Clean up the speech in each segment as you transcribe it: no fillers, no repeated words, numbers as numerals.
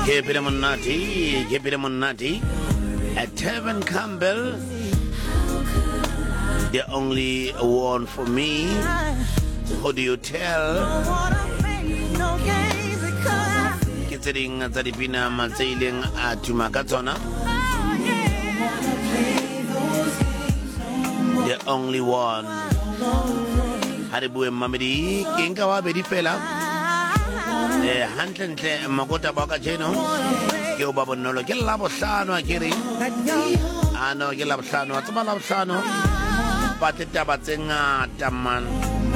Keep it Monati. Tevin Campbell, the only one for me. Who do you tell? Considering that it's been sailing to Makatona. The only one. Haribu Mamidi, Kinkawa Bedifela. Hanten Makota Bakacheno. Yo Babonolo, Gelabosano, Kiri. Ano Gelabsano, Tamalabsano. Patita Batsinga, Taman.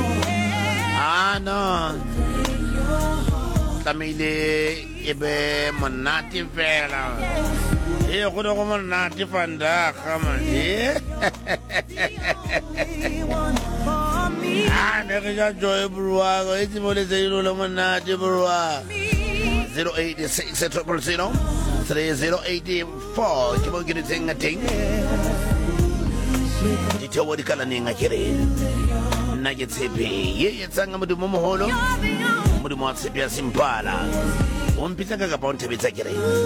Ano Tamile Ibe Monati Vela. You could have Monati Fanda, come on, I never got Joy Brua, it's more than Monati Brua. 086 000 3084. Keep on getting a thing. Dito what the Kalaninga Kiri. Nuggets happy. Ye sang Mudu Momoholo. Mudu Motsipia Simpala. One Pitaka upon to be taken.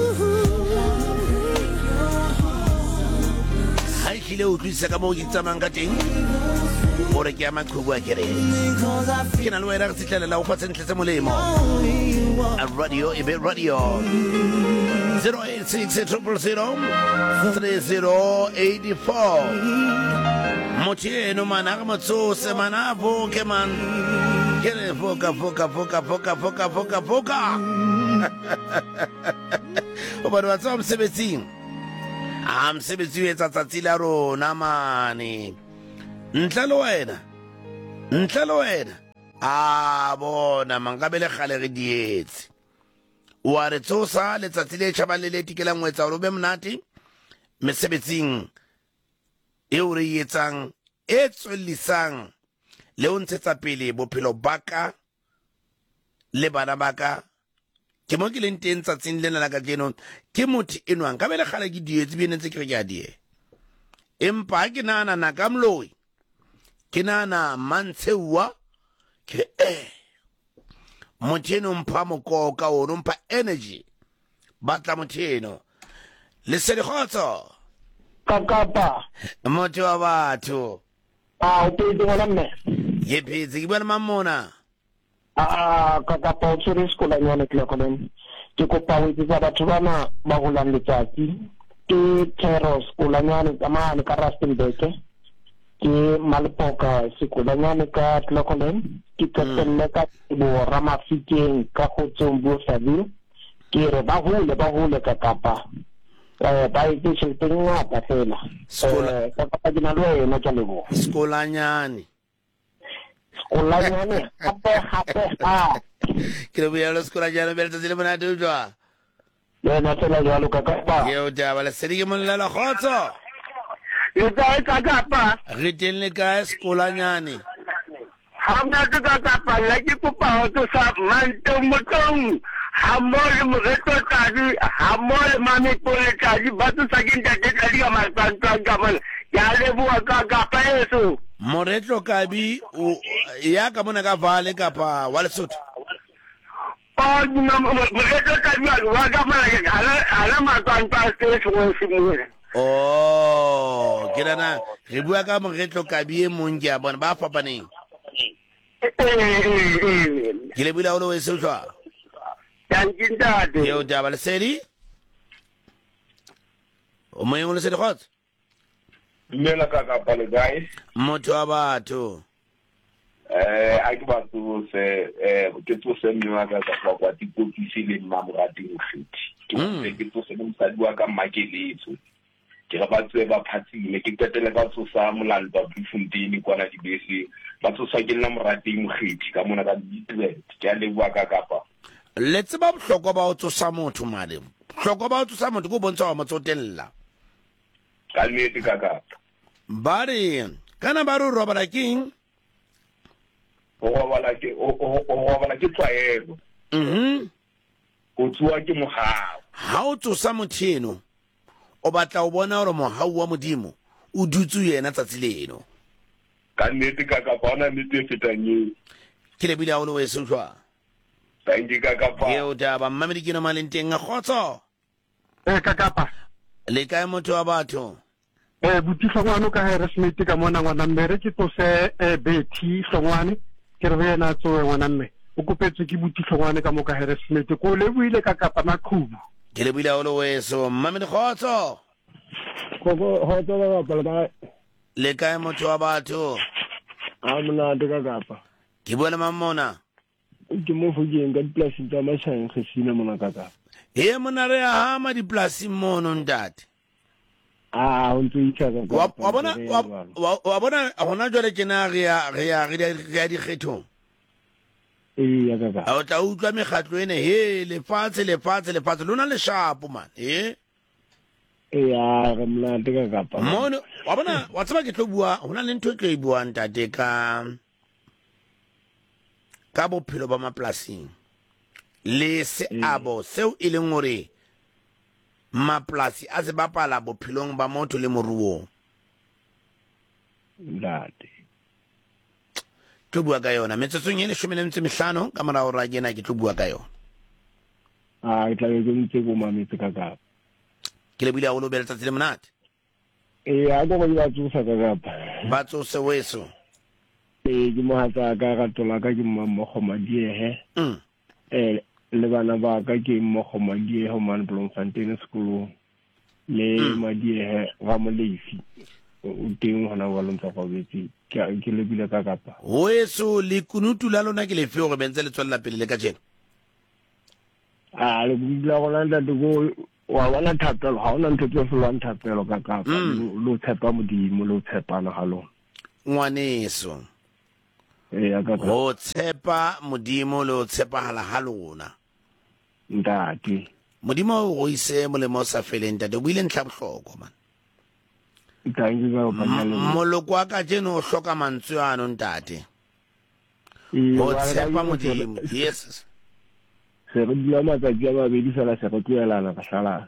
Hi, Kilo, Krisakamogi Tamangating. Or a Gaman Kuwakiri. Can I wear a little low percent Samulemo? A radio, a bit radio. 086 000 3084. Mocheno managamatso semana Pokeman. Kere foka. But what's up 17? I'm 17 at Tatilaro Namani. Ntlaloena. Bona mangabele khalere dietsi. Wa re tsosa le tsatsile chabalele tikela ngwetsa robe mnati. Mesebetsing eo re etsang e tswelisang le o ntshetsa pele bophelo baka le bana baka ke mo ke leng teng tsatsing lena la ka jeno ke motho enwang ka bele khala ke dietsi be netse ke re ya die empa ke nana na ka mloi ke nana mantshewa ke motheno mpha mokoka o mpha energy batla motheno le se le khotso Kakapa. Motho wa batho. O pedi ngwana mme. Ye pedi ke bona mamona. Kakapa o tsere skola nyane ke lekoleng. Ke kopa o itse batho bana ba go lang letsatsi. Ke Tero skola nyane ka mane ka Rustenburg. Ke Malipoka skola nyane ka lekoleng. Ke tselle ka bo Ramafikeng ka go tsombo sabi. Ke re ba hole ka Kapa. Ba itse teng ngata fela ka pa dina lo ena tsa lebo skolanyane hape ke re bua lo skolanyane be tse le bona dutwa le na tsela jalo ka pa yo ja bala sedi ke molla la khotso yo ja ka pa re teng le ka skolanyane ha mna ka pa la ke kopa o tsa manto motong Hamole Mureto Kadi, Hamole Mami Poletadi, Batu Saginta Kadi, Gaman, Yalebu Akapaeso. Moreto Kabi, Yakamonaka Vale Kapa, Walsut. Oh, Mureto Kadi, Wagaman, Alama Contastation was similar. Oh, Kirana, Ribuaka Moreto Kabi, Munja, Bonbafa Pani. Kilebula always so. Yo Jabal Seri O moyo ngolo se khot Mela ka pale guys Motho wa batho a ke ba tso se ke tso se mwa ka kwa tikopisi le mamorati ngiti ke tso se mosadi wa ka makeletso ke ga ba tswe ba phatsile ke tetele ba tso sa molalo ba Bloemfontein kwana di bese ba tso sa ke nna morati ngiti ka mona ka ditwe ke a le bua ka Kapa Let's ba bohlokwa ba o tsosa motho mare bohlokwa ba o tsosa motho go bontsha wa motsotella ka nnete ka bari kana ba ro robala king o robala ke tsaelo o tswa ke mogao ha o tsosa motheno o batla o bona hore mohau wa modimo o dutse yena tsatsi leno ka nnete ka bona nnete fetanye ke le bila o le weso jwa thank you kakapa eo taba mmamedi ke no maleng teng a khotso Kakapa. le kae motho wa batho Buti Hlongwane ka Harrismith ka mona ngwana mme ke tose Betty Hlongwane ke re yena tsoe ngwana mme o kopetse ke Buti Hlongwane ka mo ka Harrismith ko le buile Kakapa Maqhubu ke le buile o le weso mmamedi khotso ho tswa ba le kae motho wa batho amna de Kakapa ke bua le mamona ke mo fujeng ka place tsa mashang khsina mona Kakapa he mona re hama diplasi mono ntate o ntse itshaka wa bona hona jwale kena re ya dikgethong ya Kakapa a o tla utlwa mekgatlo ene he lefatshe lona le shapo man he ya re mna de Kakapa mono wa bona wa tsaba ke tlo bua hona le ntho e tlo e bua ntate ka bophelo ba maplasing le seabo seo e leng hore maplasi a se bapala bophelong ba motho le moruong ndate tlo bua ka yona metsotsong e 15 ka morao ra kena ke tlo bua ka yona ke tla go ntse go mametse Kakapa ke le bile a lo beletsa tsile monate a go ba tsosa Kakapa ba tsose weso ke mo hatsa ka ratola ka ke mmammo Khomadiehe le bana ba ka ke mo Khomadiehe ho man Bloemfontein school le Madiehe ga molefi o teng hona wa lontsa go betsi ke le bile Kakapa weso le kunutu la lona ke le fe gore bentse le tswella pele le ka jeno le bula go landa go wa bona thapelo ha ona ntho tse fulwang thapelo Kakapa lo tshepa modimo lo tshepana ga lona ngwaneso go tshepa modimo le o tshepahala ha lona ndati modimo o go ise molemo o sa feleng tate o buile ntlha bohlokwa man moloko wa ka jeno o hloka mantswe ano ntate go tshepa modimo yes se re dula matsatsi a mabedi fela se re tloelana ka hlalana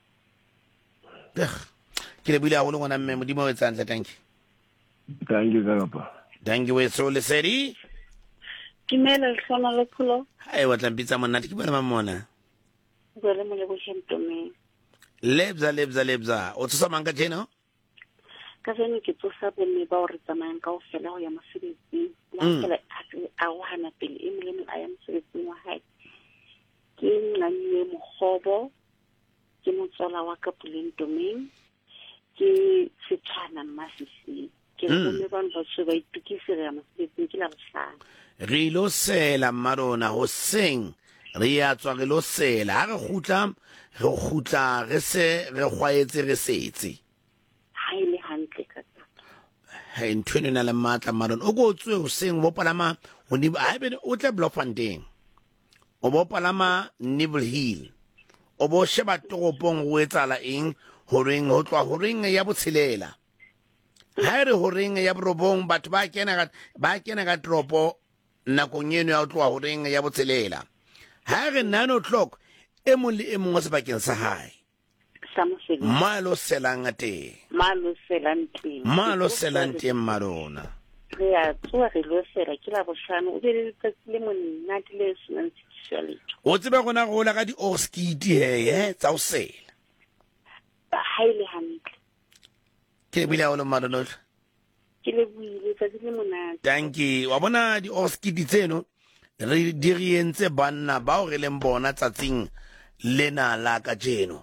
ke le buile a go le ngwana mme modimo o etsang thank you Kakapa thank you weso le sedi Kimela Hlona Lekhulo hai wa tlampitsa monate ke bona mamona Bole mo le go shentome lebza o tsosa mang ka jeno ka sene ke tsosa bone ba o re tsamayang ka o fela go ya mosebetsing la fela a o hana pele e mo a ya mosebetsing wa hae ke nngane mogobo ke motswala wa ka Pulentomeng ke Setshwana Masisi ke le bana ba se ba itukisela ya mosebetsing ke la bohlano re lo sela marona ho seng re ya tswa re lo sela ha re khutla re se re khwaetse re setse ha ile hantle ka he ntwene na le matla marona o go tswe ho seng bo palama ho ni ha be o tla Bloemfontein o bo palama Nibble Hill o bo sheba toropong ho etsala eng ho reng ho tlwa ho reng ya botshelela ha re ho reng ya borobong batho ba kena ka tropo nakong eno ya tloa ho reng ya botshelela ha re 9 o'clock e mong le e mong wa sebakeng sa hae malo selangate malo selante marona re a tswa re lo sela ke la bohlano o be le tsatsi le monate le senang tshišaletso o tsebe gona go la ka di orskiti he tsa o sela ha ile hantle ke bile a o le marona ke le buile tsatsi le monate thank you wa bona di orskiti tseno re dirientse banna ba o re leng bona tsatsing lena la ka jeno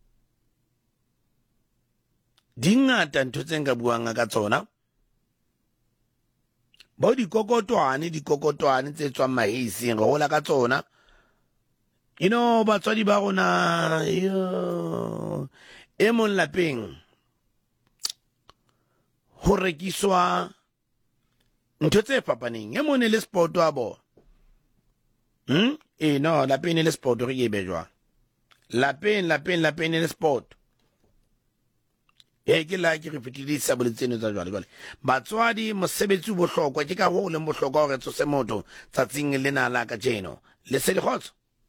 dingata ntho tse nka buang ka tsona bo dikokotwane tse tswang mahising re hola ka tsona batswadi ba rona e mong lapeng ho rekiswa ntho tse fapaneng e mone le sport wa bo lapeng le sport re ke be jwa lapeng le sport ke la ke re fetidisa boletseno tsa jwale batswadi mosebetsi o bohlokwa ke ka ho le bohlokwa hore tsose motho tsatsing lena la ka jeno le sedi khotso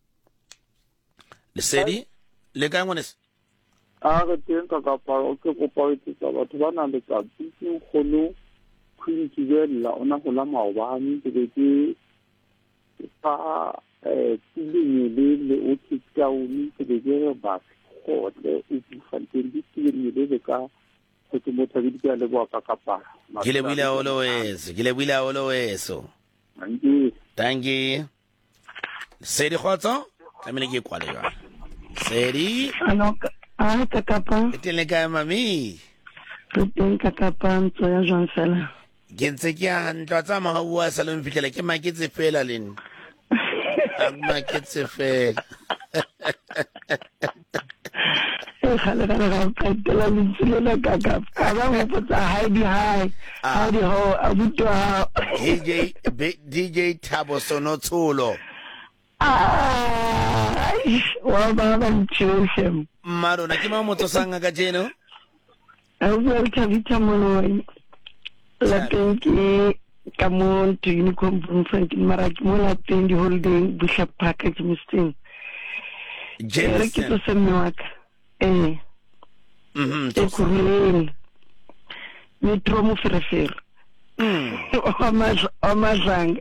le sedi le ka ngwanese re teng ka o ke kopa o tsa batho ba na le ka tsitsi kholo khwintsi bella ona go la maobane ke be ke pa le o tsauni ke be ke ba khotle o bufanteng di tsile le ka go ke motho di ka le boa ka kapa ke le buile holo weso thank you Sedi khotso tlamele ke kwale jwa Sedi ka kapa ke tele ka mami ke teng ka kapa ntso ya jwang fela ke ntse ke a ntwa tsa ma bua sa le mfitlhela ke maketse fela lene maketse fela gale ga qetela letsile ka kapa ba mo potsa hi ho abutwa DJ Thabo Sonotsulo wa ba ba ntshoshe Marona ke mamotso sanga ka jeno Thabita Moloi la tenki ka mo to Unicorn Bloemfontein mara ke mo la teng di holiday Bishop Park ke Mustin ke to semwaka kuruleni metro mo ferefere omazanga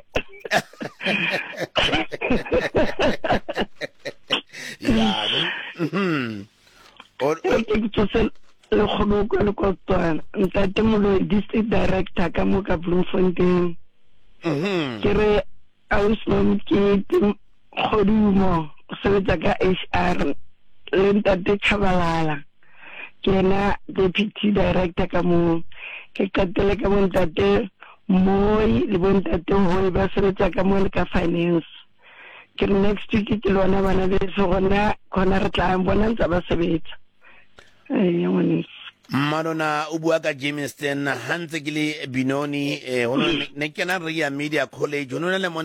le kgono ko le kotwana ntate Moloi district director ka mo ka Bloemfontein ke re ausnom ke khodumo sebetsa ka HR le ntate Chabalala ke na deputy director ka mo ke katele ka mo ntate Moi le bontate Hoi ba sebetsa ka mo le ka finance ke next week ke lona bana be so gona khona re tla bona ntse ba sebetsa Marona o bua ka Jamestown hantse ke le Binoni ne ke na re ya Media College ho nona le